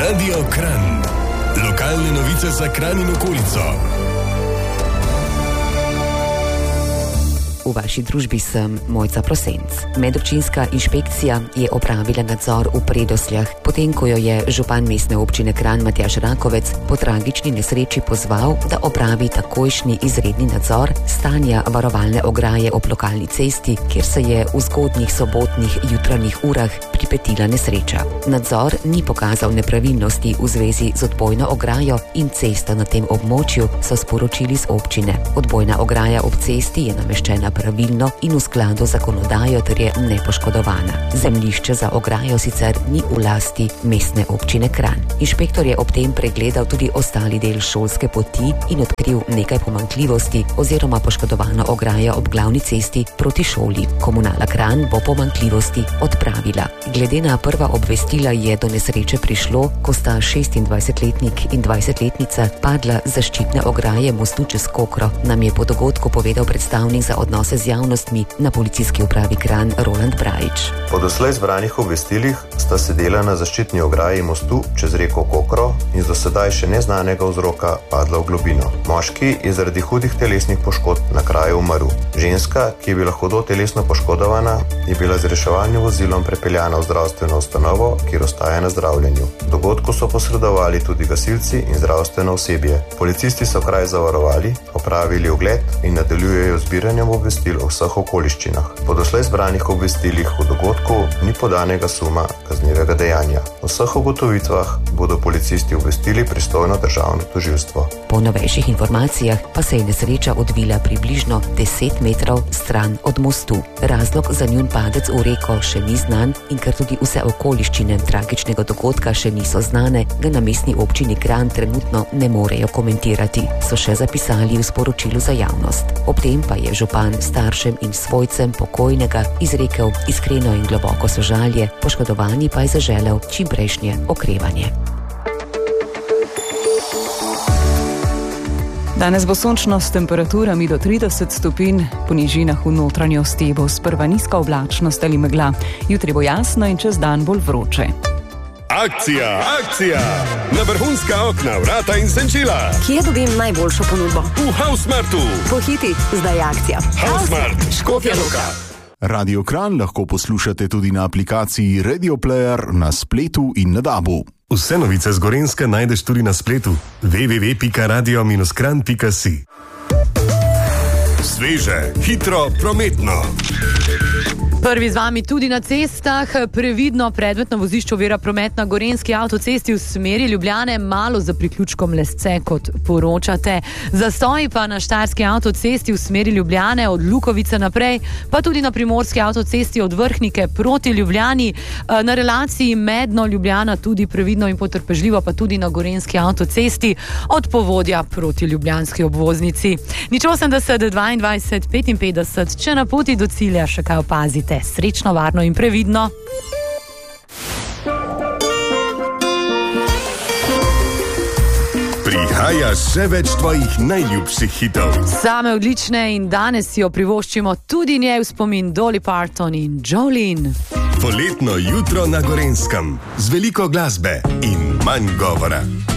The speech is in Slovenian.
Radio Kranj. Lokalne novice za Kranj in okolico. V vaši družbi sem Mojca Prosenc. Medobčinska inšpekcija je opravila nadzor v Predosljah, potem ko jo je župan mestne občine Kranj Matjaž Rakovec po tragični nesreči pozval, da opravi takojšnji izredni nadzor stanja varovalne ograje ob lokalni cesti, kjer se je v zgodnjih sobotnih jutranjih urah pripetila nesreča. Nadzor ni pokazal nepravilnosti v zvezi z odbojno ograjo in cesto na tem območju, so sporočili z občine. Odbojna ograja ob cesti je nameščena pravilno in v skladu z zakonodajo ter je nepoškodovana. Zemljišče za ograjo sicer ni v lasti mestne občine Kranj. Inšpektor je ob tem pregledal tudi ostali del šolske poti in odkril nekaj pomanjkljivosti oziroma poškodovano ograjo ob glavni cesti proti šoli. Komunala Kranj bo pomanjkljivosti odpravila. Glede na prva obvestila je do nesreče prišlo, ko sta 26-letnik in 20-letnica padla z zaščitne ograje mostu čez Kokro, nam je po dogodku povedal predstavnik za odnose z javnostmi na policijski upravi Kranj Roland Brajič. Po doslej zbranih obvestilih sta sedela na zaščitni ograji mostu čez reko Kokro in z do sedaj še neznanega vzroka padla v globino. Moški je zaradi hudih telesnih poškodb na kraju umrl. Ženska, ki je bila hudo telesno poškodovana, je bila z reševalnim vozilom prepeljana v zdravstveno ustanovo, kjer ostaja na zdravljenju. V dogodku so posredovali tudi gasilci in zdravstveno osebje. Policisti so kraj zavarovali, opravili ogled in nadaljujejo zbiranjem obvestil o vseh okoliščinah. Po doslej zbranih obvestilih v dogodku ni podanega suma kaznivega dejanja. O vseh ugotovitvah bodo policisti obvestili pristojno državno tožilstvo. Po novejših informacijah pa se je nesreča odvila približno 10 metrov stran od mostu. Razlog za njun padec v reko še ni znan in ker tudi vse okoliščine tragičnega dogodka še niso znane, ga na mestni občini Kranj trenutno ne morejo komentirati, so še zapisali v sporočilu za javnost. Ob tem pa je župan staršem in svojcem pokojnega izrekel iskreno in globoko sožalje, poškodovani pa je zaželel čimprejšnje okrevanje. Danes bo sončno s temperaturami do 30 stopinj, po nižinah v notranjosti bo sprva nizka oblačnost ali megla, jutri bo jasno in čez dan bolj vroče. Akcija, akcija! Na vrhunska okna, vrata in senčila. Kje dobim najboljšo ponudbo? V Housemartu. Pohiti, zdaj je akcija. Housemart, Škofja Loka. Radio Kranj lahko poslušate tudi na aplikaciji Radio Player, na spletu in na DAB-u. Vse novice z Gorenjske najdeš tudi na spletu www.radio-kranj.si. Sveže, hitro, prometno. Prvi z vami tudi na cestah, previdno predmetno vozišče ovira promet na Gorenjski avtocesti v smeri Ljubljane, malo za priključkom Lesce, kot poročate. Zastoji pa na Štajerski avtocesti v smeri Ljubljane od Lukovice naprej, pa tudi na Primorski avtocesti od Vrhnike proti Ljubljani, na relaciji Medno-Ljubljana tudi previdno in potrpežljivo, pa tudi na Gorenjski avtocesti od Povodja proti ljubljanski obvoznici. Nič 80 22 55, če na poti do cilja še kaj opazite. Srečno, varno in previdno. Prihaja še več tvojih najljubših hitov. Same odlične in danes si jo privoščimo tudi njej v spomin Dolly Parton in Jolene. Poletno jutro na Gorenjskem z veliko glasbe in manj govora.